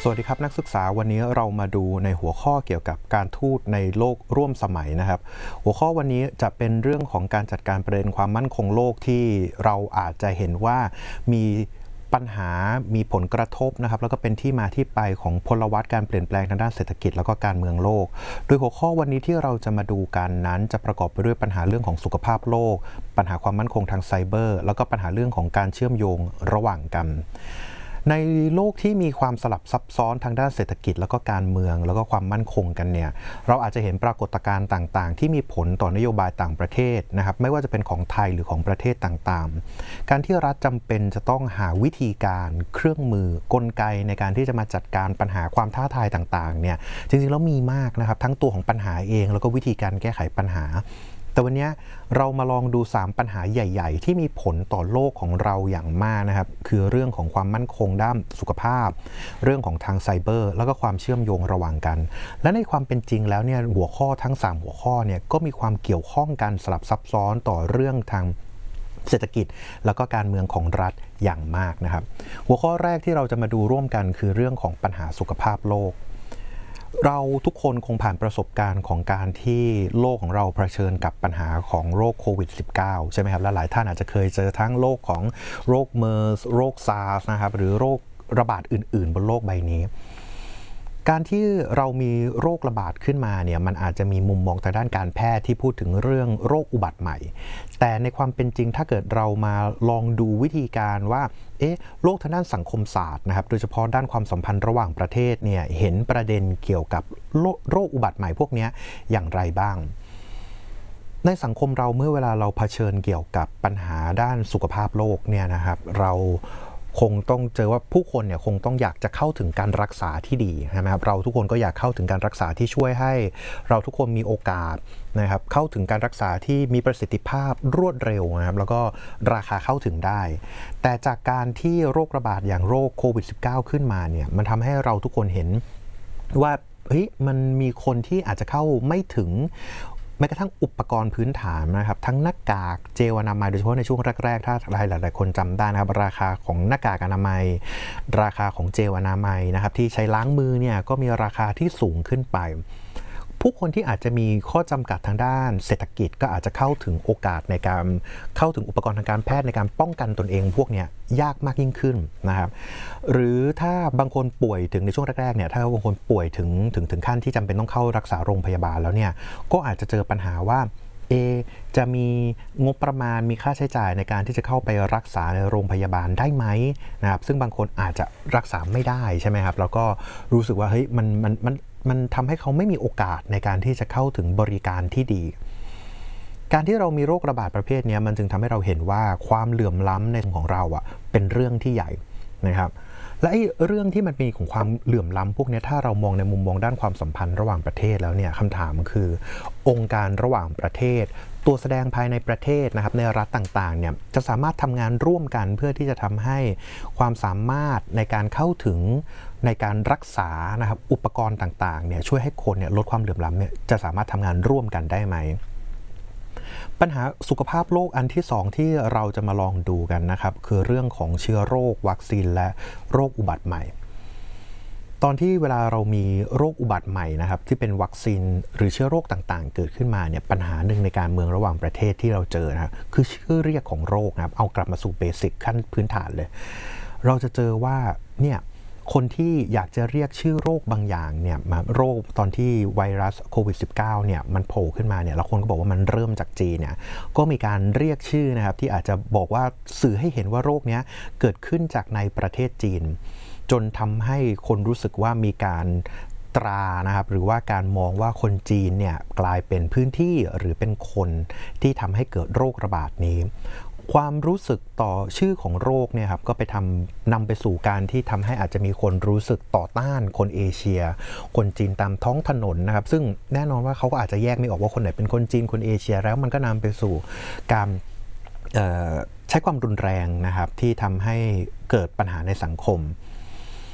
สวัสดีครับนักศึกษาวันนี้เรามาดูในหัวข้อเกี่ยวกับการทูตในโลกร่วมสมัยนะครับหัวข้อวันนี้จะเป็นเรื่องของการจัดการประเด็นความมั่นคงโลกที่เราอาจจะเห็นว่ามีปัญหามีผลกระทบนะครับแล้วก็เป็นที่มาที่ไปของพลวัตการเปลี่ยนแปลงทางด้านเศรษฐกิจแล้วก็การเมืองโลกโดยหัวข้อวันนี้ที่เราจะมาดูกันนั้นจะประกอบไปด้วยปัญหาเรื่องของสุขภาพโลกปัญหาความมั่นคงทางไซเบอร์แล้วก็ปัญหาเรื่องของการเชื่อมโยงระหว่างกันในโลกที่มีความสลับซับซ้อนทางด้านเศรษฐกิจแล้วก็การเมืองแล้วก็ความมั่นคงกันเนี่ยเราอาจจะเห็นปรากฏการณ์ต่างๆที่มีผลต่อนโยบายต่างประเทศนะครับไม่ว่าจะเป็นของไทยหรือของประเทศต่างๆการที่รัฐจำเป็นจะต้องหาวิธีการเครื่องมือกลไกในการที่จะมาจัดการปัญหาความท้าทายต่างๆเนี่ยจริงๆแล้วมีมากนะครับทั้งตัวของปัญหาเองแล้วก็วิธีการแก้ไขปัญหาแต่วันนี้เรามาลองดู3ปัญหาใหญ่ๆที่มีผลต่อโลกของเราอย่างมากนะครับคือเรื่องของความมั่นคงด้านสุขภาพเรื่องของทางไซเบอร์แล้วก็ความเชื่อมโยงระหว่างกันและในความเป็นจริงแล้วเนี่ยหัวข้อทั้ง3หัวข้อเนี่ยก็มีความเกี่ยวข้องกันสลับซับซ้อนต่อเรื่องทางเศรษฐกิจแล้วก็การเมืองของรัฐอย่างมากนะครับหัวข้อแรกที่เราจะมาดูร่วมกันคือเรื่องของปัญหาสุขภาพโลกเราทุกคนคงผ่านประสบการณ์ของการที่โลกของเราเผชิญกับปัญหาของโรคโควิด -19 ใช่ไหมครับและหลายท่านอาจจะเคยเจอทั้งโรคของโรคเมอร์สโรคซาร์สนะครับหรือโรคระบาดอื่นๆบนโลกใบนี้การที่เรามีโรคระบาดขึ้นมาเนี่ยมันอาจจะมีมุมมองทางด้านการแพทย์ที่พูดถึงเรื่องโรคอุบัติใหม่แต่ในความเป็นจริงถ้าเกิดเรามาลองดูวิธีการว่าโรคทางด้านสังคมศาสตร์นะครับโดยเฉพาะด้านความสัมพันธ์ระหว่างประเทศเนี่ยเห็นประเด็นเกี่ยวกับโรคอุบัติใหม่พวกนี้อย่างไรบ้างในสังคมเราเมื่อเวลาเราเผชิญเกี่ยวกับปัญหาด้านสุขภาพโลกเนี่ยนะครับเราคงต้องเจอว่าผู้คนเนี่ยคงต้องอยากจะเข้าถึงการรักษาที่ดีใช่ไหมครับเราทุกคนก็อยากเข้าถึงการรักษาที่ช่วยให้เราทุกคนมีโอกาสนะครับเข้าถึงการรักษาที่มีประสิทธิภาพรวดเร็วนะครับแล้วก็ราคาเข้าถึงได้แต่จากการที่โรคระบาดอย่างโรคโควิด -19 ขึ้นมาเนี่ยมันทำให้เราทุกคนเห็นว่ามันมีคนที่อาจจะเข้าไม่ถึงแม้กระทั่งอุปกรณ์พื้นฐานนะครับทั้งหน้ากากเจลอนามัยโดยเฉพาะในช่วงแรกๆถ้าหลายๆคนจำได้นะครับราคาของหน้ากากอนามัยราคาของเจลอนามัยนะครับที่ใช้ล้างมือเนี่ยก็มีราคาที่สูงขึ้นไปผู้คนที่อาจจะมีข้อจำกัดทางด้านเศรษฐกิจก็อาจจะเข้าถึงโอกาสในการเข้าถึงอุปกรณ์ทางการแพทย์ในการป้องกันตนเองพวกนี้ยากมากยิ่งขึ้นนะครับหรือถ้าบางคนป่วยถึงในช่วงแรกๆเนี่ยถ้าบางคนป่วยถึงขั้นที่จำเป็นต้องเข้ารักษาโรงพยาบาลแล้วเนี่ยก็อาจจะเจอปัญหาว่าจะมีงบประมาณมีค่าใช้จ่ายในการที่จะเข้าไปรักษาในโรงพยาบาลได้ไหมนะครับซึ่งบางคนอาจจะรักษาไม่ได้ใช่ไหมครับแล้วก็รู้สึกว่าเฮ้ยมันทำให้เขาไม่มีโอกาสในการที่จะเข้าถึงบริการที่ดีการที่เรามีโรคระบาดประเภทนี้มันจึงทำให้เราเห็นว่าความเหลื่อมล้ำในของเราเป็นเรื่องที่ใหญ่นะครับและเรื่องที่มันมีของความเหลื่อมล้ำพวกนี้ถ้าเรามองในมุมมองด้านความสัมพันธ์ระหว่างประเทศแล้วเนี่ยคำถามคือองค์การระหว่างประเทศตัวแสดงภายในประเทศนะครับในรัฐต่างๆเนี่ยจะสามารถทำงานร่วมกันเพื่อที่จะทำให้ความสามารถในการเข้าถึงในการรักษานะครับอุปกรณ์ต่างๆเนี่ยช่วยให้คนเนี่ยลดความเหลื่อมล้ำเนี่ยจะสามารถทำงานร่วมกันได้ไหมปัญหาสุขภาพโลกอันที่2ที่เราจะมาลองดูกันนะครับคือเรื่องของเชื้อโรควัคซีนและโรคอุบัติใหม่ตอนที่เวลาเรามีโรคอุบัติใหม่นะครับที่เป็นวัคซีนหรือเชื้อโรคต่างๆเกิดขึ้นมาเนี่ยปัญหาหนึ่งในการเมืองระหว่างประเทศที่เราเจอนะคือชื่อเรียกของโรคนะครับเอากลับมาสู่เบสิกขั้นพื้นฐานเลยเราจะเจอว่าเนี่ยคนที่อยากจะเรียกชื่อโรคบางอย่างเนี่ยมาโรคตอนที่ไวรัสโควิด -19 เนี่ยมันโผล่ขึ้นมาเนี่ยแล้วคนก็บอกว่ามันเริ่มจากจีนเนี่ยก็มีการเรียกชื่อนะครับที่อาจจะบอกว่าสื่อให้เห็นว่าโรคนี้เกิดขึ้นจากในประเทศจีนจนทำให้คนรู้สึกว่ามีการตรานะครับหรือว่าการมองว่าคนจีนเนี่ยกลายเป็นพื้นที่หรือเป็นคนที่ทำให้เกิดโรคระบาดนี้ความรู้สึกต่อชื่อของโรคเนี่ยครับก็ไปนำไปสู่การที่ทำให้อาจจะมีคนรู้สึกต่อต้านคนเอเชียคนจีนตามท้องถนนนะครับซึ่งแน่นอนว่าเขาก็อาจจะแยกไม่ออกว่าคนไหนเป็นคนจีนคนเอเชียแล้วมันก็นำไปสู่การใช้ความรุนแรงนะครับที่ทำให้เกิดปัญหาในสังคม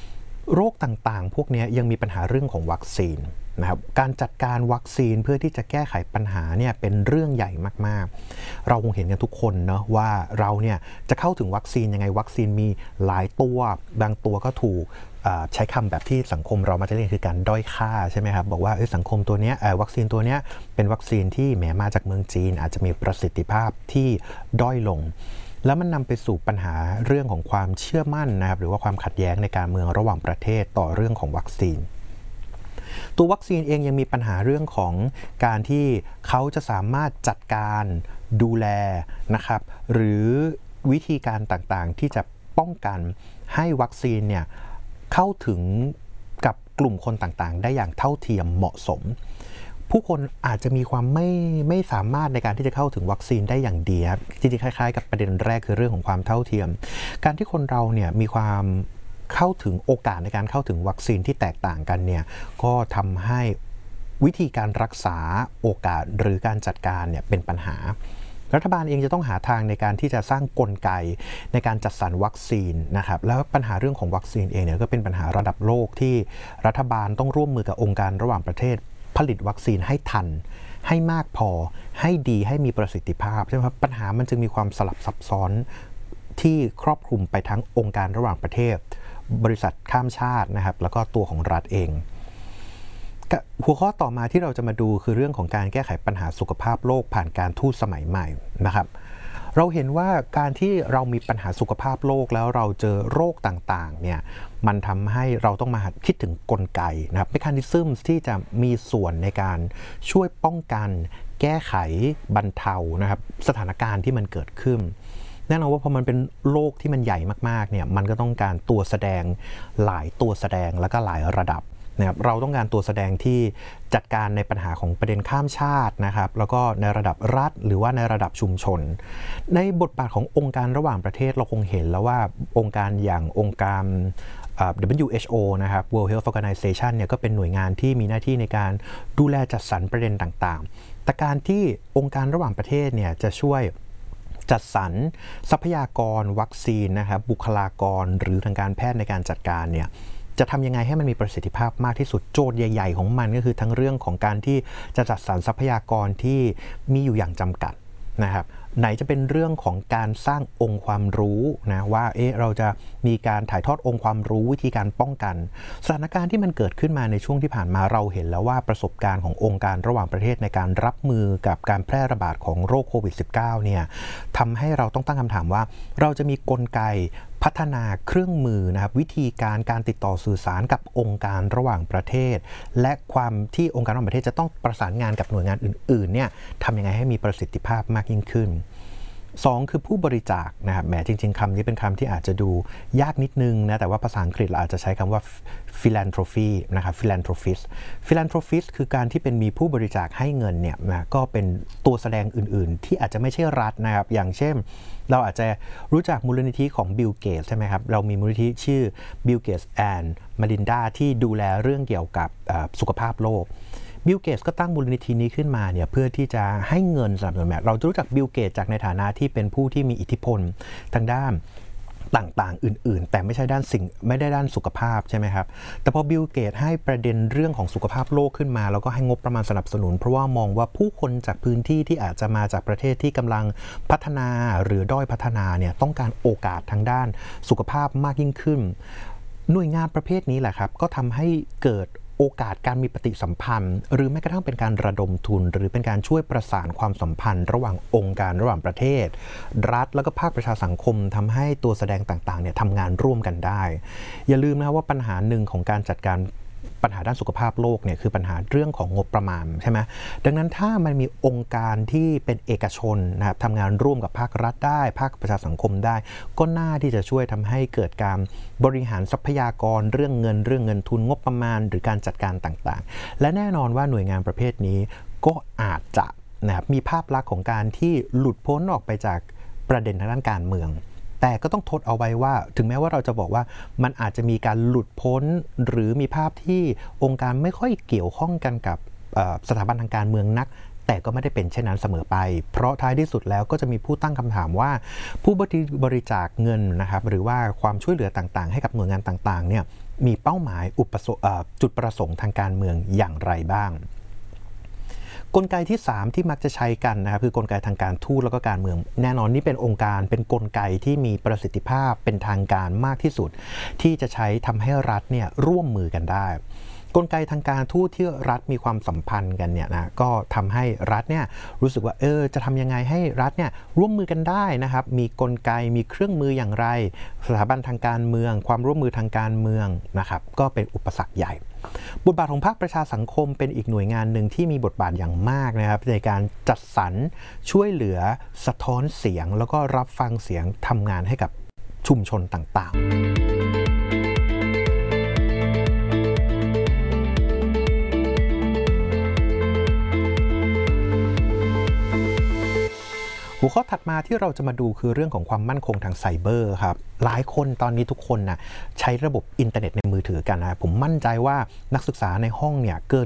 โรคต่างๆพวกนี้ยังมีปัญหาเรื่องของวัคซีนนะครับการจัดการวัคซีนเพื่อที่จะแก้ไขปัญหาเนี่ยเป็นเรื่องใหญ่มากๆเราคงเห็นกันทุกคนเนาะว่าเราเนี่ยจะเข้าถึงวัคซีนยังไงวัคซีนมีหลายตัวบางตัวก็ถูกใช้คำแบบที่สังคมเรามาจะเรียกคือการด้อยค่าใช่ไหมครับบอกว่าสังคมตัวนี้วัคซีนตัวนี้เป็นวัคซีนที่แหมมาจากเมืองจีนอาจจะมีประสิทธิภาพที่ด้อยลงแล้วมันนำไปสู่ปัญหาเรื่องของความเชื่อมั่นนะครับหรือว่าความขัดแย้งในการเมืองระหว่างประเทศต่อเรื่องของวัคซีนตัววัคซีนเองยังมีปัญหาเรื่องของการที่เขาจะสามารถจัดการดูแลนะครับหรือวิธีการต่างๆที่จะป้องกันให้วัคซีนเนี่ยเข้าถึงกับกลุ่มคนต่างๆได้อย่างเท่าเทียมเหมาะสมผู้คนอาจจะมีความไม่สามารถในการที่จะเข้าถึงวัคซีนได้อย่างดีครับจริงๆคล้ายๆกับประเด็นแรกคือเรื่องของความเท่าเทียมการที่คนเราเนี่ยมีความเข้าถึงโอกาสในการเข้าถึงวัคซีนที่แตกต่างกันเนี่ยก็ทำให้วิธีการรักษาโอกาสหรือการจัดการเนี่ยเป็นปัญหารัฐบาลเองจะต้องหาทางในการที่จะสร้างกลไกในการจัดสรรวัคซีนนะครับแล้วปัญหาเรื่องของวัคซีนเองเนี่ยก็เป็นปัญหาระดับโลกที่รัฐบาลต้องร่วมมือกับองค์การระหว่างประเทศผลิตวัคซีนให้ทันให้มากพอให้ดีให้มีประสิทธิภาพใช่ไหมครับปัญหามันจึงมีความสลับซับซ้อนที่ครอบคลุมไปทั้งองค์การระหว่างประเทศบริษัทข้ามชาตินะครับแล้วก็ตัวของรัฐเองหัวข้อต่อมาที่เราจะมาดูคือเรื่องของการแก้ไขปัญหาสุขภาพโลกผ่านการทูตสมัยใหม่นะครับเราเห็นว่าการที่เรามีปัญหาสุขภาพโลกแล้วเราเจอโรคต่างๆเนี่ยมันทำให้เราต้องมาคิดถึงกลไกนะครับเมคานิซึมที่จะมีส่วนในการช่วยป้องกันแก้ไขบรรเทานะครับสถานการณ์ที่มันเกิดขึ้นแน่นอนว่าพอมันเป็นโลกที่มันใหญ่มากๆเนี่ยมันก็ต้องการตัวแสดงหลายตัวแสดงแล้วก็หลายระดับนะครับเราต้องการตัวแสดงที่จัดการในปัญหาของประเด็นข้ามชาตินะครับแล้วก็ในระดับรัฐหรือว่าในระดับชุมชนในบทบาทขององค์การระหว่างประเทศเราคงเห็นแล้วว่าองค์การอย่างองค์การ WHO นะครับ World Health Organization เนี่ยก็เป็นหน่วยงานที่มีหน้าที่ในการดูแลจัดสรรประเด็นต่างๆแต่การที่องค์การระหว่างประเทศเนี่ยจะช่วยจัดสรรทรัพยากรวัคซีนนะครับบุคลากรหรือทางการแพทย์ในการจัดการเนี่ยจะทำยังไงให้มันมีประสิทธิภาพมากที่สุดโจทย์ใหญ่ๆของมันก็คือทั้งเรื่องของการที่จะจัดสรรทรัพยากรที่มีอยู่อย่างจำกัดนะครับไหนจะเป็นเรื่องของการสร้างองค์ความรู้นะว่าเราจะมีการถ่ายทอดองค์ความรู้วิธีการป้องกันสถานการณ์ที่มันเกิดขึ้นมาในช่วงที่ผ่านมาเราเห็นแล้วว่าประสบการณ์ขององค์การระหว่างประเทศในการรับมือกับการแพร่ระบาดของโรคโควิด -19 เนี่ยทำให้เราต้องตั้งคำถามว่าเราจะมีกลไกพัฒนาเครื่องมือนะครับวิธีการติดต่อสื่อสารกับองค์การระหว่างประเทศและความที่องค์การระหว่างประเทศจะต้องประสานงานกับหน่วยงานอื่นๆเนี่ยทำยังไงให้มีประสิทธิภาพมากยิ่งขึ้น2คือผู้บริจาคนะครับแหมจริงๆคำนี้เป็นคำที่อาจจะดูยากนิดนึงนะแต่ว่าภาษาอังกฤษเราอาจจะใช้คำว่า philanthropy นะครับ philanthropist คือการที่เป็นมีผู้บริจาคให้เงินเนี่ยนะก็เป็นตัวแสดงอื่นๆที่อาจจะไม่ใช่รัฐนะครับอย่างเช่นเราอาจจะรู้จักมูลนิธิของบิล เกตส์ใช่ไหมครับเรามีมูลนิธิชื่อ Bill Gates and Melinda ที่ดูแลเรื่องเกี่ยวกับสุขภาพโลกบิล เกตส์ก็ตั้งมูลนิธินี้ขึ้นมาเนี่ยเพื่อที่จะให้เงินสนับสนุนเราจะรู้จักบิล เกตส์จากในฐานะที่เป็นผู้ที่มีอิทธิพลทางด้านต่างๆอื่นๆแต่ไม่ได้ด้านสุขภาพใช่ไหมครับแต่พอบิล เกตส์ให้ประเด็นเรื่องของสุขภาพโลกขึ้นมาแล้วก็ให้งบประมาณสนับสนุนเพราะว่ามองว่าผู้คนจากพื้นที่ที่อาจจะมาจากประเทศที่กำลังพัฒนาหรือด้อยพัฒนาเนี่ยต้องการโอกาสทางด้านสุขภาพมากยิ่งขึ้นหน่วยงานประเภทนี้แหละครับก็ทำให้เกิดโอกาสการมีปฏิสัมพันธ์หรือแม้กระทั่งเป็นการระดมทุนหรือเป็นการช่วยประสานความสัมพันธ์ระหว่างองค์การระหว่างประเทศรัฐแล้วก็ภาคประชาสังคมทำให้ตัวแสดงต่างๆเนี่ยทำงานร่วมกันได้อย่าลืมนะว่าปัญหาหนึ่งของการจัดการปัญหาด้านสุขภาพโลกเนี่ยคือปัญหาเรื่องของงบประมาณใช่ไหมดังนั้นถ้ามันมีองค์การที่เป็นเอกชนนะครับทำงานร่วมกับภาครัฐได้ภาคประชาสังคมได้ก็น่าที่จะช่วยทำให้เกิดการบริหารทรัพยากรเรื่องเงินทุนงบประมาณหรือการจัดการต่างๆและแน่นอนว่าหน่วยงานประเภทนี้ก็อาจจะนะครับมีภาพลักษณ์ของการที่หลุดพ้นออกไปจากประเด็นทางด้านการเมืองแต่ก็ต้องทดเอาไว้ว่าถึงแม้ว่าเราจะบอกว่ามันอาจจะมีการหลุดพ้นหรือมีภาพที่องค์การไม่ค่อยเกี่ยวข้องกันกับสถาบันทางการเมืองนักแต่ก็ไม่ได้เป็นเช่นนั้นเสมอไปเพราะท้ายที่สุดแล้วก็จะมีผู้ตั้งคำถามว่าผู้บริจาคเงินนะครับหรือว่าความช่วยเหลือต่างๆให้กับหน่วยงานต่างๆเนี่ยมีเป้าหมายจุดประสงค์ทางการเมืองอย่างไรบ้างกลไกที่3ที่มักจะใช้กันนะครับคือกลไกทางการทูตแล้วก็การเมืองแน่นอนนี่เป็นองค์การเป็นกลไกที่มีประสิทธิภาพเป็นทางการมากที่สุดที่จะใช้ทำให้รัฐเนี่ยร่วมมือกันได้กลไกทางการทูตที่รัฐมีความสัมพันธ์กันเนี่ยนะก็ทำให้รัฐเนี่ยรู้สึกว่าจะทำยังไงให้รัฐเนี่ยร่วมมือกันได้นะครับมีกลไกมีเครื่องมืออย่างไรสถาบันทางการเมืองความร่วมมือทางการเมืองนะครับก็เป็นอุปสรรคใหญ่บทบาทของภาคประชาสังคมเป็นอีกหน่วยงานหนึ่งที่มีบทบาทอย่างมากนะครับในการจัดสรรช่วยเหลือสะท้อนเสียงแล้วก็รับฟังเสียงทำงานให้กับชุมชนต่างๆหัวข้อถัดมาที่เราจะมาดูคือเรื่องของความมั่นคงทางไซเบอร์ครับหลายคนตอนนี้ทุกคนนะใช้ระบบอินเทอร์เน็ตในมือถือกันนะผมมั่นใจว่านักศึกษาในห้องเนี่ยเกิน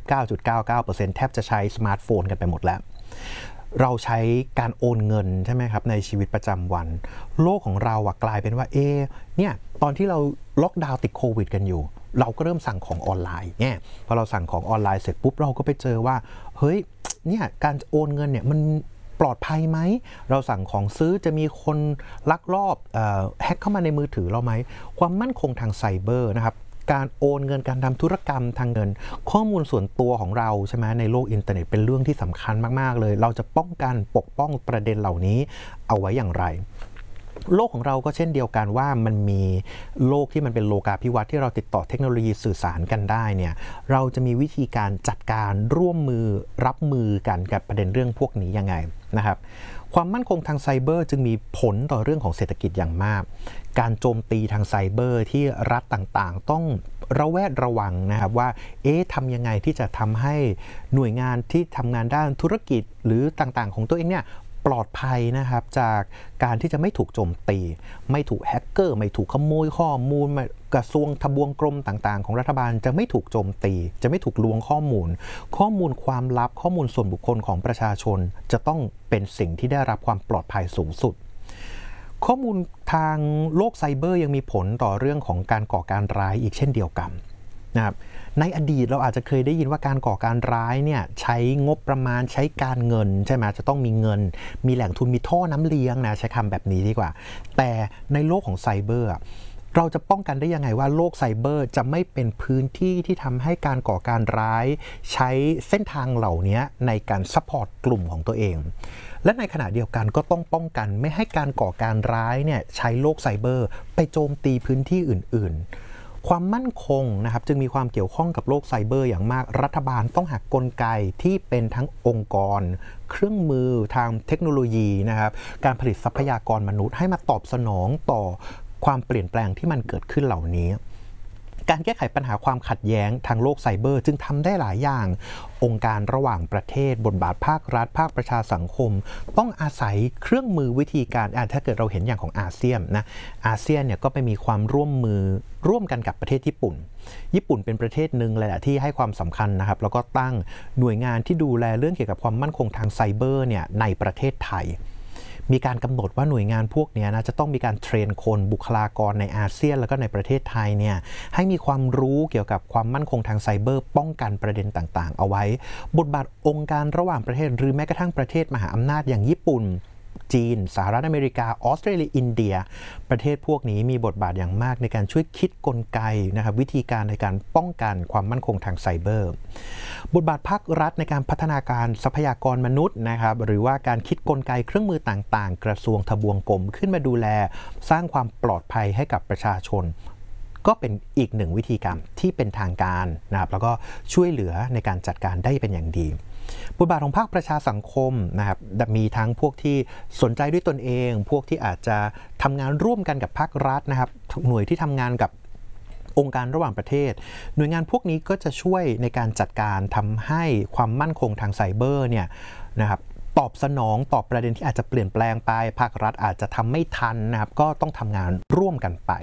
99.99% แทบจะใช้สมาร์ทโฟนกันไปหมดแล้วเราใช้การโอนเงินใช่ไหมครับในชีวิตประจำวันโลกของเรากลายเป็นว่าเนี่ยตอนที่เราล็อกดาวน์ติดโควิดกันอยู่เราก็เริ่มสั่งของออนไลน์เนี่ยพอเราสั่งของออนไลน์เสร็จปุ๊บเราก็ไปเจอว่าเฮ้ยเนี่ยการโอนเงินเนี่ยมันปลอดภัยไหมเราสั่งของซื้อจะมีคนลักลอบแฮ็กเข้ามาในมือถือเราไหมความมั่นคงทางไซเบอร์นะครับการโอนเงินการทำธุรกรรมทางเงินข้อมูลส่วนตัวของเราใช่ไหมในโลกอินเทอร์เน็ตเป็นเรื่องที่สำคัญมากๆเลยเราจะป้องกันปกป้องประเด็นเหล่านี้เอาไว้อย่างไรโลกของเราก็เช่นเดียวกันว่ามันมีโลกที่มันเป็นโลกาภิวัตน์ที่เราติดต่อเทคโนโลยีสื่อสารกันได้เนี่ยเราจะมีวิธีการจัดการร่วมมือรับมือกันกับประเด็นเรื่องพวกนี้ยังไงนะครับความมั่นคงทางไซเบอร์จึงมีผลต่อเรื่องของเศรษฐกิจอย่างมากการโจมตีทางไซเบอร์ที่รัฐต่างๆต้องระแวดระวังนะครับว่าทำยังไงที่จะทำให้หน่วยงานที่ทำงานด้านธุรกิจหรือต่างๆของตัวเองเนี่ยปลอดภัยนะครับจากการที่จะไม่ถูกโจมตีไม่ถูกแฮกเกอร์ไม่ถูกขโมยข้อมูลกระทรวงทบวงกรมต่างๆของรัฐบาลจะไม่ถูกโจมตีจะไม่ถูกลวงข้อมูลความลับข้อมูลส่วนบุคคลของประชาชนจะต้องเป็นสิ่งที่ได้รับความปลอดภัยสูงสุดข้อมูลทางโลกไซเบอร์ยังมีผลต่อเรื่องของการก่อการร้ายอีกเช่นเดียวกันนะครับในอดีตเราอาจจะเคยได้ยินว่าการก่อการร้ายเนี่ยใช้งบประมาณใช้การเงินใช่ไหมจะต้องมีเงินมีแหล่งทุนมีท่อน้ำเลี้ยงนะใช้คำแบบนี้ดีกว่าแต่ในโลกของไซเบอร์เราจะป้องกันได้ยังไงว่าโลกไซเบอร์จะไม่เป็นพื้นที่ที่ทำให้การก่อการร้ายใช้เส้นทางเหล่านี้ในการซัพพอร์ตกลุ่มของตัวเองและในขณะเดียวกันก็ต้องป้องกันไม่ให้การก่อการร้ายเนี่ยใช้โลกไซเบอร์ไปโจมตีพื้นที่อื่นๆความมั่นคงนะครับจึงมีความเกี่ยวข้องกับโลกไซเบอร์อย่างมากรัฐบาลต้องหากลไกที่เป็นทั้งองค์กรเครื่องมือทางเทคโนโลยีนะครับการผลิตทรัพยากรมนุษย์ให้มาตอบสนองต่อความเปลี่ยนแปลงที่มันเกิดขึ้นเหล่านี้การแก้ไขปัญหาความขัดแย้งทางโลกไซเบอร์จึงทำได้หลายอย่างองค์การระหว่างประเทศบทบาทภาครัฐภาคประชาสังคมต้องอาศัยเครื่องมือวิธีการถ้าเกิดเราเห็นอย่างของอาเซียนนะอาเซียนเนี่ยก็ไปมีความร่วมมือร่วมกันกับประเทศญี่ปุ่นเป็นประเทศหนึ่งเลยแหละที่ให้ความสำคัญนะครับแล้วก็ตั้งหน่วยงานที่ดูแลเรื่องเกี่ยวกับความมั่นคงทางไซเบอร์เนี่ยในประเทศไทยมีการกำหนดว่าหน่วยงานพวกนี้นะจะต้องมีการเทรนคนบุคลากรในอาเซียนแล้วก็ในประเทศไทยเนี่ยให้มีความรู้เกี่ยวกับความมั่นคงทางไซเบอร์ป้องกันประเด็นต่างๆเอาไว้บทบาทองค์การระหว่างประเทศหรือแม้กระทั่งประเทศมหาอำนาจอย่างญี่ปุ่นจีนสหรัฐอเมริกาออสเตรเลียอินเดียประเทศพวกนี้มีบทบาทอย่างมากในการช่วยคิดกลไกนะครับวิธีการในการป้องกันความมั่นคงทางไซเบอร์บทบาทภาครัฐในการพัฒนาการทรัพยากรมนุษย์นะครับหรือว่าการคิดกลไกเครื่องมือต่างๆกระทรวงทบวงกรมขึ้นมาดูแลสร้างความปลอดภัยให้กับประชาชนก็เป็นอีกหนึ่งวิธีการที่เป็นทางการนะครับแล้วก็ช่วยเหลือในการจัดการได้เป็นอย่างดีบทบาทของภาคประชาสังคมนะครับมีทั้งพวกที่สนใจด้วยตนเองพวกที่อาจจะทำงานร่วมกันกับภาครัฐนะครับหน่วยที่ทำงานกับองค์การระหว่างประเทศหน่วยงานพวกนี้ก็จะช่วยในการจัดการทำให้ความมั่นคงทางไซเบอร์เนี่ยนะครับตอบสนองต่อประเด็นที่อาจจะเปลี่ยนแปลงไปภาครัฐอาจจะทำไม่ทันนะครับก็ต้องทำงานร่วมกันไป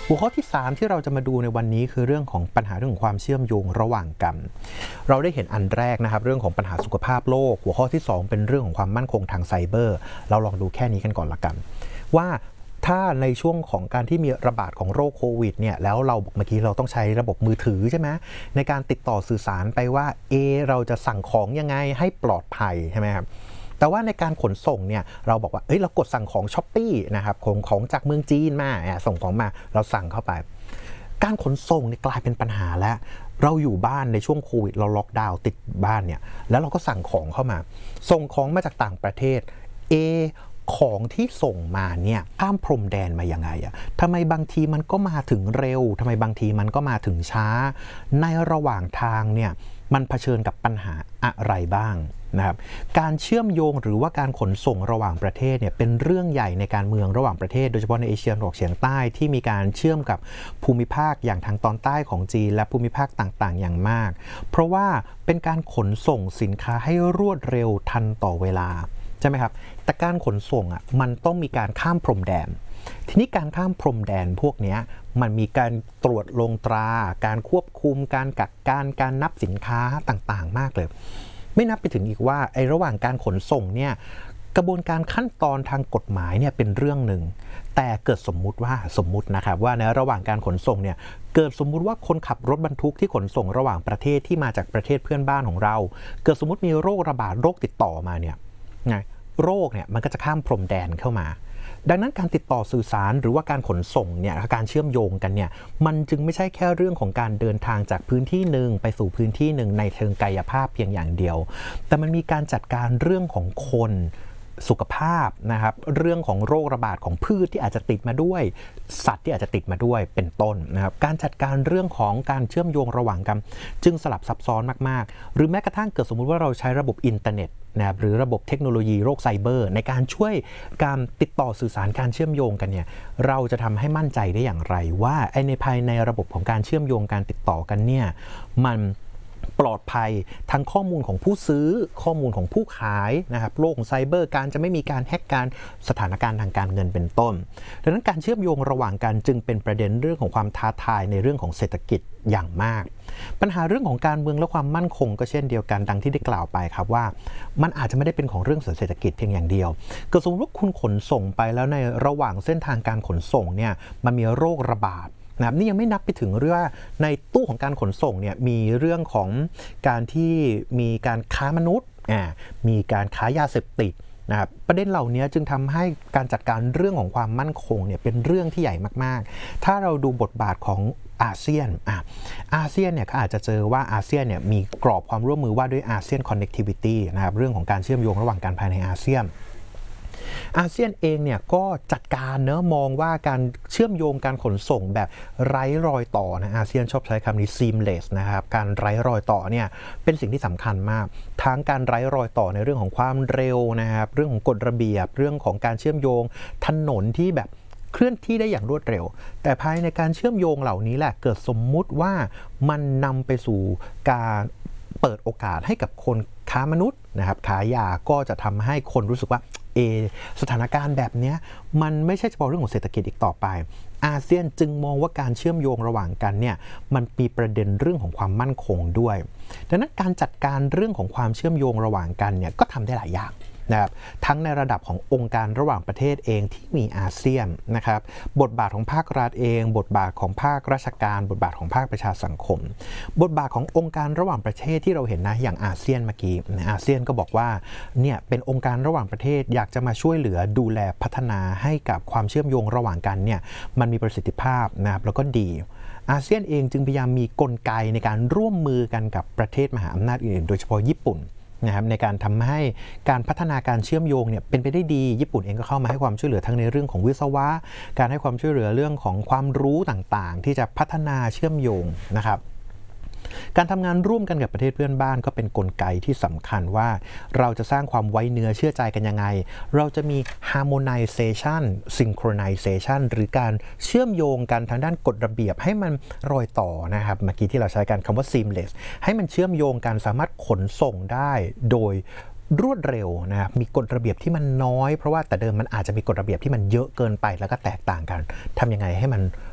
หัวข้อที่3ที่เราจะมาดูในวันนี้คือเรื่องของปัญหาเรื่องของความเชื่อมโยงระหว่างกันเราได้เห็นอันแรกนะครับเรื่องของปัญหาสุขภาพโลกหัวข้อที่2เป็นเรื่องของความมั่นคงทางไซเบอร์เราลองดูแค่นี้กันก่อนละกันว่าถ้าในช่วงของการที่มีระบาดของโรคโควิดเนี่ยแล้วเราบอกเมื่อกี้เราต้องใช้ระบบมือถือใช่ไหมในการติดต่อสื่อสารไปว่าเราจะสั่งของยังไงให้ปลอดภัยใช่ไหมครับแต่ว่าในการขนส่งเนี่ยเราบอกว่าเรากดสั่งของ Shopee นะครับของจากเมืองจีนมาส่งของมาเราสั่งเข้าไปการขนส่งเนี่ยกลายเป็นปัญหาแล้วเราอยู่บ้านในช่วงโควิดเราล็อกดาวน์ติดบ้านเนี่ยแล้วเราก็สั่งของเข้ามาส่งของมาจากต่างประเทศของที่ส่งมาเนี่ยข้ามพรมแดนมายังไงทำไมบางทีมันก็มาถึงเร็วทำไมบางทีมันก็มาถึงช้าในระหว่างทางเนี่ยมันเผชิญกับปัญหาอะไรบ้างนะครับการเชื่อมโยงหรือว่าการขนส่งระหว่างประเทศเนี่ยเป็นเรื่องใหญ่ในการเมืองระหว่างประเทศโดยเฉพาะในเอเชียตะวันออกเฉียงใต้ที่มีการเชื่อมกับภูมิภาคอย่างทางตอนใต้ของจีนและภูมิภาคต่างๆอย่างมากเพราะว่าเป็นการขนส่งสินค้าให้รวดเร็วทันต่อเวลาใช่ไหมครับแต่การขนส่งมันต้องมีการข้ามพรมแดนทีนี้การข้ามพรมแดนพวกนี้มันมีการตรวจลงตราการควบคุมการกักกันการนับสินค้าต่างๆมากเลยไม่นับไปถึงอีกว่าระหว่างการขนส่งเนี่ยกระบวนการขั้นตอนทางกฎหมายเนี่ยเป็นเรื่องหนึ่งแต่เกิดสมมุตินะครับว่าในระหว่างการขนส่งเนี่ยเกิดสมมุติว่าคนขับรถบรรทุกที่ขนส่งระหว่างประเทศที่มาจากประเทศเพื่อนบ้านของเราเกิดสมมุติมีโรคระบาดโรคติดต่อมาเนี่ยโรคเนี่ยมันก็จะข้ามพรมแดนเข้ามาดังนั้นการติดต่อสื่อสารหรือว่าการขนส่งเนี่ยการเชื่อมโยงกันเนี่ยมันจึงไม่ใช่แค่เรื่องของการเดินทางจากพื้นที่หนึ่งไปสู่พื้นที่หนึ่งในเชิงกายภาพเพียงอย่างเดียวแต่มันมีการจัดการเรื่องของคนสุขภาพนะครับเรื่องของโรคระบาดของพืชที่อาจจะติดมาด้วยสัตว์ที่อาจจะติดมาด้วยเป็นต้นนะครับการจัดการเรื่องของการเชื่อมโยงระหว่างกันจึงสลับซับซ้อนมากๆหรือแม้กระทั่งเกิดสมมุติว่าเราใช้ระบบอินเทอร์เน็ตนะครับหรือระบบเทคโนโลยีโรคไซเบอร์ในการช่วยการติดต่อสื่อสารการเชื่อมโยงกันเนี่ยเราจะทำให้มั่นใจได้อย่างไรว่าในภายในระบบของการเชื่อมโยงการติดต่อกันเนี่ยมันปลอดภัยทั้งข้อมูลของผู้ซื้อข้อมูลของผู้ขายนะครับโลกของไซเบอร์การจะไม่มีการแฮกการสถานการณ์ทางการเงินเป็นต้นดังนั้นการเชื่อมโยงระหว่างกันจึงเป็นประเด็นเรื่องของความท้าทายในเรื่องของเศรษฐกิจอย่างมากปัญหาเรื่องของการเมืองและความมั่นคงก็เช่นเดียวกันดังที่ได้กล่าวไปครับว่ามันอาจจะไม่ได้เป็นของเรื่องเศรษฐกิจเพียงอย่างเดียวเกิดสมมติว่าคุณขนส่งไปแล้วในระหว่างเส้นทางการขนส่งเนี่ยมันมีโรคระบาดนะครับนี่ยังไม่นับไปถึงเรื่องว่าในตู้ของการขนส่งเนี่ยมีเรื่องของการที่มีการค้ามนุษย์มีการค้ายาเสพติดนะครับประเด็นเหล่านี้จึงทำให้การจัดการเรื่องของความมั่นคงเนี่ยเป็นเรื่องที่ใหญ่มากๆถ้าเราดูบทบาทของอาเซียนเนี่ยก็อาจจะเจอว่าอาเซียนเนี่ยมีกรอบความร่วมมือว่าด้วยอาเซียน connectivity นะครับเรื่องของการเชื่อมโยงระหว่างกันภายในอาเซียนเองเนี่ยก็จัดการมองว่าการเชื่อมโยงการขนส่งแบบไร้รอยต่อนะอาเซียนชอบใช้คำนี้ seamless นะครับการไร้รอยต่อเนี่ยเป็นสิ่งที่สำคัญมากทั้งการไร้รอยต่อในเรื่องของความเร็วนะครับเรื่องของกฎระเบียบเรื่องของการเชื่อมโยงถนนที่แบบเคลื่อนที่ได้อย่างรวดเร็วแต่ภายในการเชื่อมโยงเหล่านี้แหละเกิดสมมุติว่ามันนำไปสู่การเปิดโอกาสให้กับคนค้ามนุษย์นะครับขายยาก็จะทำให้คนรู้สึกว่าสถานการณ์แบบนี้มันไม่ใช่เฉพาะเรื่องของเศรษฐกิจอีกต่อไปอาเซียนจึงมองว่าการเชื่อมโยงระหว่างกันเนี่ยมันมีประเด็นเรื่องของความมั่นคงด้วยดังนั้นการจัดการเรื่องของความเชื่อมโยงระหว่างกันเนี่ยก็ทำได้หลายอย่างนะครับทั้งในระดับขององค์การระหว่างประเทศเองที่มีอาเซียนนะครับบทบาทของภาครัฐเองบทบาทของภาคราชการบทบาทของภาคประชาสังคมบทบาทขององค์การระหว่างประเทศที่เราเห็นนะอย่างอาเซียนเมื่อกี้อาเซียนก็บอกว่าเนี่ยเป็นองค์การระหว่างประเทศอยากจะมาช่วยเหลือดูแลพัฒนาให้กับความเชื่อมโยงระหว่างกันเนี่ยมันมีประสิทธิภาพนะครับแล้วก็ดีอาเซียนเองจึงพยายามมีกลไกในการร่วมมือกันกับประเทศมหาอำนาจอื่นโดยเฉพาะญี่ปุ่นนะครับในการทำให้การพัฒนาการเชื่อมโยงเนี่ยเป็นไปได้ดีญี่ปุ่นเองก็เข้ามาให้ความช่วยเหลือทั้งในเรื่องของวิศวะการให้ความช่วยเหลือเรื่องของความรู้ต่างๆที่จะพัฒนาเชื่อมโยงนะครับ การทำงานร่วมกันกับประเทศเพื่อนบ้านก็เป็นกลไกที่สำคัญว่าเราจะสร้างความไว้เนื้อเชื่อใจกันยังไงเราจะมี harmonization synchronization หรือการเชื่อมโยงกันทางด้านกฎระเบียบให้มันรอยต่อนะครับเมื่อกี้ที่เราใช้กันคำว่า seamless ให้มันเชื่อมโยงกันสามารถขนส่งได้โดยรวดเร็วนะครับมีกฎระเบียบที่มันน้อยเพราะว่าแต่เดิมมันอาจจะมีกฎระเบียบที่มันเยอะเกินไปแล้วก็แตกต่างกันทำยังไงให้มัน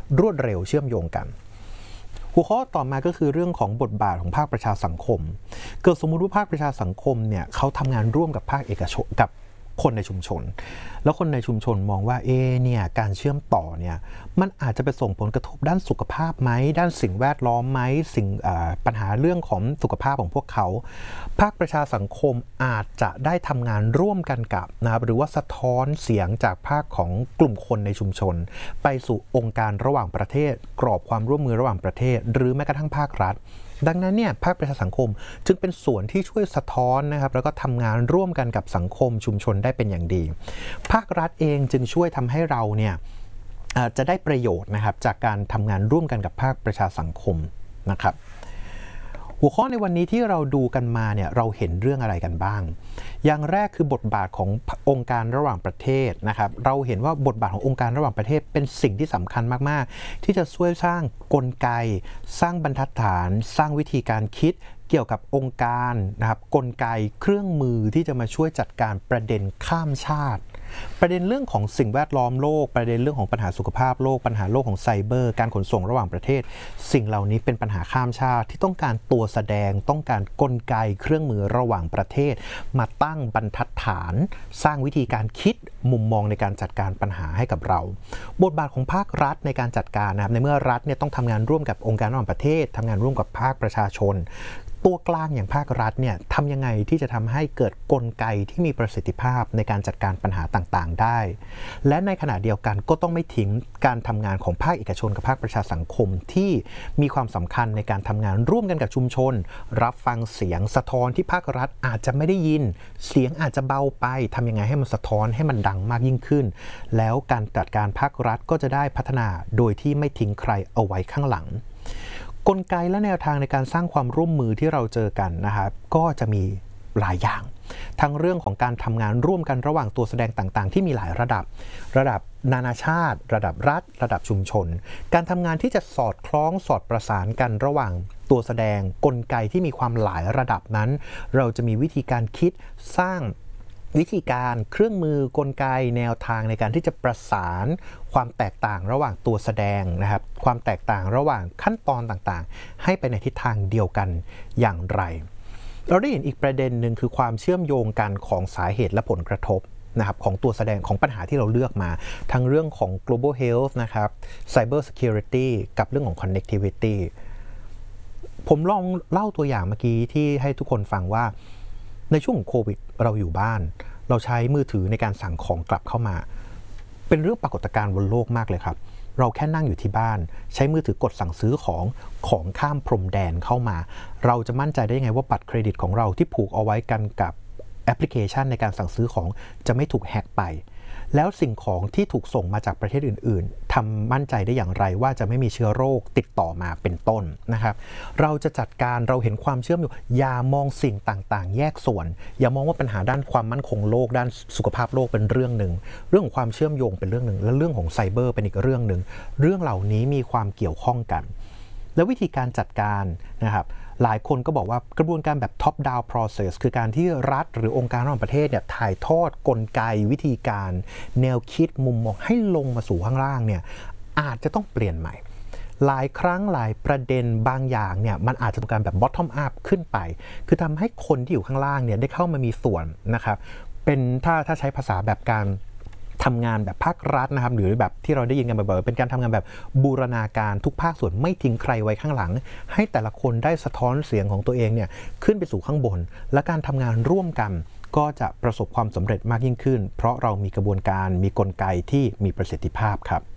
รวดเร็วเชื่อมโยงกันหัวข้อต่อมาก็คือเรื่องของบทบาทของภาคประชาสังคมเกิดสมมุติว่าภาคประชาสังคมเนี่ยเขาทำงานร่วมกับภาคเอกชนกับคนในชุมชนแล้วคนในชุมชนมองว่าเนี่ยการเชื่อมต่อเนี่ยมันอาจจะไปส่งผลกระทบด้านสุขภาพไหมด้านสิ่งแวดล้อมไหมปัญหาเรื่องของสุขภาพของพวกเขาภาคประชาสังคมอาจจะได้ทำงานร่วมกันกับนะครับหรือว่าสะท้อนเสียงจากภาคของกลุ่มคนในชุมชนไปสู่องค์การระหว่างประเทศกรอบความร่วมมือระหว่างประเทศหรือแม้กระทั่งภาครัฐดังนั้นเนี่ยภาคประชาสังคมจึงเป็นส่วนที่ช่วยสะท้อนนะครับแล้วก็ทำงานร่วมกันกับสังคมชุมชนได้เป็นอย่างดีภาครัฐเองจึงช่วยทำให้เราเนี่ยจะได้ประโยชน์นะครับจากการทำงานร่วมกันกับภาคประชาสังคมนะครับหัวข้อในวันนี้ที่เราดูกันมาเนี่ยเราเห็นเรื่องอะไรกันบ้างอย่างแรกคือบทบาทขององค์การระหว่างประเทศนะครับเราเห็นว่าบทบาทขององค์การระหว่างประเทศเป็นสิ่งที่สำคัญมากๆที่จะช่วยสร้างกลไกสร้างบรรทัดฐานสร้างวิธีการคิดเกี่ยวกับองค์การนะครับกลไกเครื่องมือที่จะมาช่วยจัดการประเด็นข้ามชาติประเด็นเรื่องของสิ่งแวดล้อมโลกประเด็นเรื่องของปัญหาสุขภาพโลกปัญหาโลกของไซเบอร์การขนส่งระหว่างประเทศสิ่งเหล่านี้เป็นปัญหาข้ามชาติที่ต้องการตัวแสดงต้องการกลไกเครื่องมือระหว่างประเทศมาตั้งบรรทัดฐานสร้างวิธีการคิดมุมมองในการจัดการปัญหาให้กับเราบทบาทของภาครัฐในการจัดการนะครับในเมื่อรัฐเนี่ยต้องทำงานร่วมกับองค์การระหว่างประเทศทำงานร่วมกับภาคประชาชนตัวกลางอย่างภาครัฐเนี่ยทำยังไงที่จะทำให้เกิดกลไกที่มีประสิทธิภาพในการจัดการปัญหาต่างๆได้และในขณะเดียวกันก็ต้องไม่ทิ้งการทำงานของภาคเอกชนกับภาคประชาสังคมที่มีความสำคัญในการทำงานร่วมกันกับชุมชนรับฟังเสียงสะท้อนที่ภาครัฐอาจจะไม่ได้ยินเสียงอาจจะเบาไปทำยังไงให้มันสะท้อนให้มันดังมากยิ่งขึ้นแล้วการจัดการภาครัฐก็จะได้พัฒนาโดยที่ไม่ทิ้งใครเอาไว้ข้างหลังกลไกและแนวทางในการสร้างความร่วมมือที่เราเจอกันนะครับก็จะมีหลายอย่างทั้งเรื่องของการทำงานร่วมกันระหว่างตัวแสดงต่างๆที่มีหลายระดับนานาชาติระดับรัฐระดับชุมชนการทำงานที่จะสอดคล้องสอดประสานกันระหว่างตัวแสดงกลไกที่มีความหลายระดับนั้นเราจะมีวิธีการคิดสร้างวิธีการเครื่องมือกลไกแนวทางในการที่จะประสานความแตกต่างระหว่างตัวแสดงนะครับความแตกต่างระหว่างขั้นตอนต่างๆให้ไปในทิศทางเดียวกันอย่างไรเราได้เห็นอีกประเด็นหนึ่งคือความเชื่อมโยงกันของสาเหตุและผลกระทบนะครับของตัวแสดงของปัญหาที่เราเลือกมาทั้งเรื่องของ global health นะครับ cyber security กับเรื่องของ connectivity ผมลองเล่าตัวอย่างเมื่อกี้ที่ให้ทุกคนฟังว่าในช่วงของโควิดเราอยู่บ้านเราใช้มือถือในการสั่งของกลับเข้ามาเป็นเรื่องปรากฏการณ์บนโลกมากเลยครับเราแค่นั่งอยู่ที่บ้านใช้มือถือกดสั่งซื้อของข้ามพรมแดนเข้ามาเราจะมั่นใจได้ยังไงว่าบัตรเครดิตของเราที่ผูกเอาไว้กันกับแอปพลิเคชันในการสั่งซื้อของจะไม่ถูกแฮ็กไปแล้วสิ่งของที่ถูกส่งมาจากประเทศอื่นๆทำมั่นใจได้อย่างไรว่าจะไม่มีเชื้อโรคติดต่อมาเป็นต้นนะครับเราจะจัดการเราเห็นความเชื่อมโยงอย่ามองสิ่งต่างๆแยกส่วนอย่ามองว่าปัญหาด้านความมั่นคงโลกด้านสุขภาพโลกเป็นเรื่องหนึ่งเรื่องของความเชื่อมโยงเป็นเรื่องหนึ่งและเรื่องของไซเบอร์เป็นอีกเรื่องหนึ่งเรื่องเหล่านี้มีความเกี่ยวข้องกันและวิธีการจัดการนะครับหลายคนก็บอกว่ากระบวนการแบบ top down process คือการที่รัฐหรือองค์การระหว่างประเทศเนี่ยถ่ายทอดกลไกวิธีการแนวคิดมุมมองให้ลงมาสู่ข้างล่างเนี่ยอาจจะต้องเปลี่ยนใหม่หลายครั้งหลายประเด็นบางอย่างเนี่ยมันอาจจะเป็นการแบบ bottom up ขึ้นไปคือทำให้คนที่อยู่ข้างล่างเนี่ยได้เข้ามามีส่วนนะครับเป็นถ้าใช้ภาษาแบบการทำงานแบบภาครัฐนะครับหรือแบบที่เราได้ยินกันบ่อยๆเป็นการทำงานแบบบูรณาการทุกภาคส่วนไม่ทิ้งใครไว้ข้างหลังให้แต่ละคนได้สะท้อนเสียงของตัวเองเนี่ยขึ้นไปสู่ข้างบนและการทำงานร่วมกันก็จะประสบความสำเร็จมากยิ่งขึ้นเพราะเรามีกระบวนการมีกลไกที่มีประสิทธิภาพครับ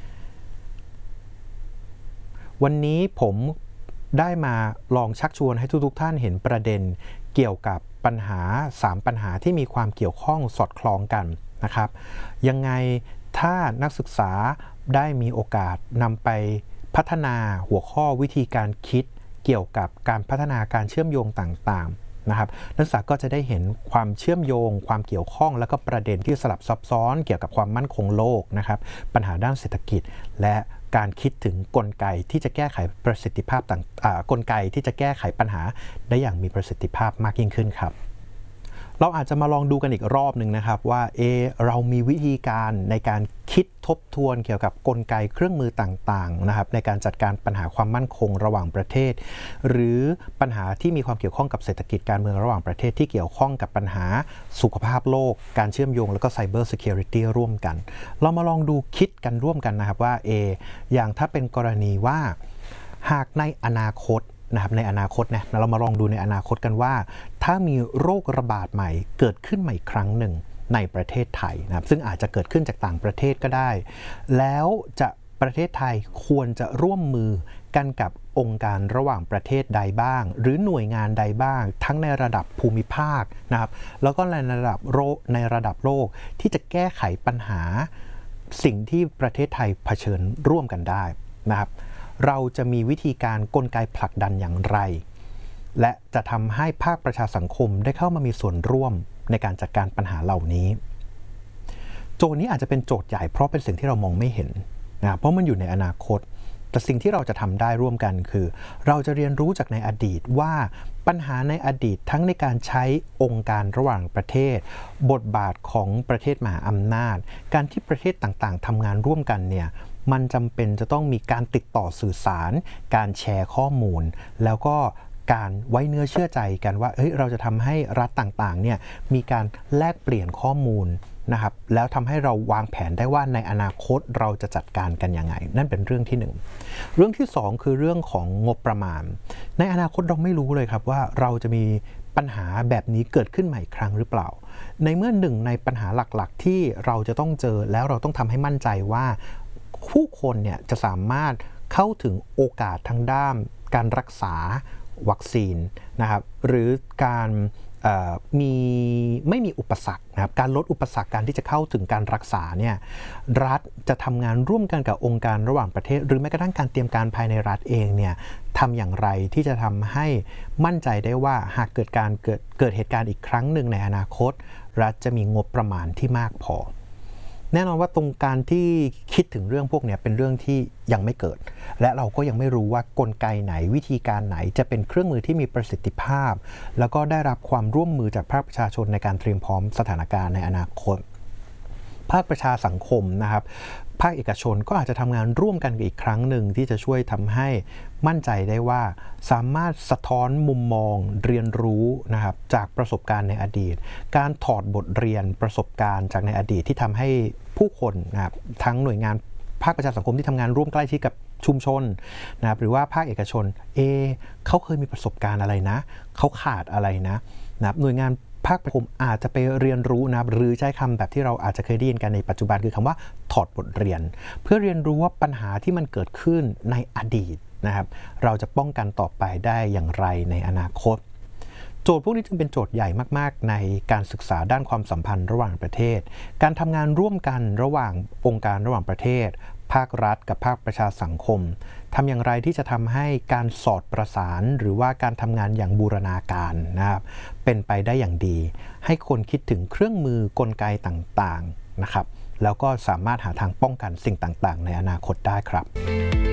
วันนี้ผมได้มาลองชักชวนให้ทุกท่านเห็นประเด็นเกี่ยวกับปัญหา3ปัญหาที่มีความเกี่ยวข้องสอดคล้องกันนะครับยังไงถ้านักศึกษาได้มีโอกาสนำไปพัฒนาหัวข้อวิธีการคิดเกี่ยวกับการพัฒนาการเชื่อมโยงต่างๆนะครับนักศึกษาก็จะได้เห็นความเชื่อมโยงความเกี่ยวข้องและก็ประเด็นที่สลับซับซ้อนเกี่ยวกับความมั่นคงโลกนะครับปัญหาด้านเศรษฐกิจและการคิดถึงกลไกที่จะแก้ไขประสิทธิภาพกลไกที่จะแก้ไขปัญหาได้อย่างมีประสิทธิภาพมากยิ่งขึ้นครับเราอาจจะมาลองดูกันอีกรอบหนึ่งนะครับว่าเรามีวิธีการในการคิดทบทวนเกี่ยวกับกลไกเครื่องมือต่างๆนะครับในการจัดการปัญหาความมั่นคงระหว่างประเทศหรือปัญหาที่มีความเกี่ยวข้องกับเศรษฐกิจการเมืองระหว่างประเทศที่เกี่ยวข้องกับปัญหาสุขภาพโลกการเชื่อมโยงแล้วก็ Cyber Security ร่วมกันเรามาลองดูคิดกันร่วมกันนะครับว่าอย่างถ้าเป็นกรณีว่าหากในอนาคตนะครับในอนาคตเนี่ยเรามาลองดูในอนาคตกันว่าถ้ามีโรคระบาดใหม่เกิดขึ้นใหม่อีกครั้งหนึ่งในประเทศไทยนะครับซึ่งอาจจะเกิดขึ้นจากต่างประเทศก็ได้แล้วประเทศไทยควรจะร่วมมือกันกับองค์การระหว่างประเทศใดบ้างหรือหน่วยงานใดบ้างทั้งในระดับภูมิภาคนะครับแล้วก็ในระดับโลกที่จะแก้ไขปัญหาสิ่งที่ประเทศไทยเผชิญร่วมกันได้นะครับเราจะมีวิธีการกลไกผลักดันอย่างไรและจะทำให้ภาคประชาสังคมได้เข้ามามีส่วนร่วมในการจัดการปัญหาเหล่านี้โจทย์นี้อาจจะเป็นโจทย์ใหญ่เพราะเป็นสิ่งที่เรามองไม่เห็นนะเพราะมันอยู่ในอนาคตแต่สิ่งที่เราจะทำได้ร่วมกันคือเราจะเรียนรู้จากในอดีตว่าปัญหาในอดีตทั้งในการใช้องค์การระหว่างประเทศบทบาทของประเทศมหาอำนาจการที่ประเทศต่างๆทำงานร่วมกันเนี่ยมันจำเป็นจะต้องมีการติดต่อสื่อสารการแชร์ข้อมูลแล้วก็การไว้เนื้อเชื่อใจกันว่าเราจะทำให้รัฐต่างๆเนี่ยมีการแลกเปลี่ยนข้อมูลนะครับแล้วทำให้เราวางแผนได้ว่าในอนาคตเราจะจัดการกันยังไงนั่นเป็นเรื่องที่1เรื่องที่2คือเรื่องของงบประมาณในอนาคตเราไม่รู้เลยครับว่าเราจะมีปัญหาแบบนี้เกิดขึ้นใหม่อีกครั้งหรือเปล่าในเมื่อหนึ่งในปัญหาหลักๆที่เราจะต้องเจอแล้วเราต้องทำให้มั่นใจว่าผู้คนเนี่ยจะสามารถเข้าถึงโอกาสทางด้านการรักษาวัคซีนนะครับหรือการไม่มีอุปสรรคนะครับการลดอุปสรรคการที่จะเข้าถึงการรักษาเนี่ยรัฐจะทำงานร่วมกันกับองค์การระหว่างประเทศหรือแม้กระทั่งการเตรียมการภายในรัฐเองเนี่ยทำอย่างไรที่จะทำให้มั่นใจได้ว่าหากเกิดเหตุการณ์อีกครั้งหนึ่งในอนาคตรัฐจะมีงบประมาณที่มากพอแน่นอนว่าตรงการที่คิดถึงเรื่องพวกนี้เป็นเรื่องที่ยังไม่เกิดและเราก็ยังไม่รู้ว่ากลไกไหนวิธีการไหนจะเป็นเครื่องมือที่มีประสิทธิภาพแล้วก็ได้รับความร่วมมือจากภาคประชาชนในการเตรียมพร้อมสถานการณ์ในอนาคตภาคประชาสังคมนะครับภาคเอกชนก็อาจจะทำงานร่วมกันอีกครั้งหนึ่งที่จะช่วยทำให้มั่นใจได้ว่าสามารถสะท้อนมุมมองเรียนรู้นะครับจากประสบการณ์ในอดีตการถอดบทเรียนประสบการณ์จากในอดีตที่ทำให้ผู้คนนะครับทั้งหน่วยงานภาคประชาสังคมที่ทำงานร่วมใกล้ชิดกับชุมชนนะครับหรือว่าภาคเอกชนเขาเคยมีประสบการณ์อะไรนะเขาขาดอะไรนะครับหน่วยงานภาคประชาสังคมอาจจะไปเรียนรู้นะหรือใช้คำแบบที่เราอาจจะเคยได้ยินกันในปัจจุบันคือคำว่าถอดบทเรียนเพื่อเรียนรู้ว่าปัญหาที่มันเกิดขึ้นในอดีตนะครับเราจะป้องกันต่อไปได้อย่างไรในอนาคตโจทย์พวกนี้จึงเป็นโจทย์ใหญ่มากๆในการศึกษาด้านความสัมพันธ์ระหว่างประเทศการทำงานร่วมกันระหว่างองค์การระหว่างประเทศภาครัฐกับภาคประชาสังคมทำอย่างไรที่จะทำให้การสอดประสานหรือว่าการทำงานอย่างบูรณาการนะครับเป็นไปได้อย่างดีให้คนคิดถึงเครื่องมือกลไกต่างๆนะครับแล้วก็สามารถหาทางป้องกันสิ่งต่างๆในอนาคตได้ครับ